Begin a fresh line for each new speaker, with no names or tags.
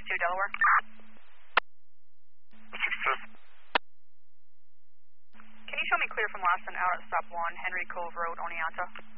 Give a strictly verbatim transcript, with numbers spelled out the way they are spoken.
two, Delaware.
six two.
Can you show me clear from Lawson out at stop one, Henry Cove Road, Oneonta?